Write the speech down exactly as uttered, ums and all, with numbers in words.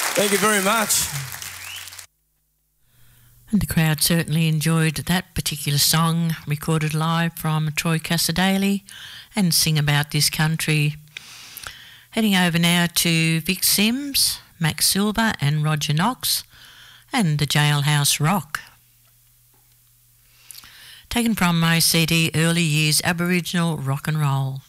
Thank you very much. And the crowd certainly enjoyed that particular song, recorded live from Troy Cassadaly and Sing About This Country. Heading over now to Vic Sims, Max Silver and Roger Knox and the Jailhouse Rock. Taken from my C D Early Years Aboriginal Rock and Roll.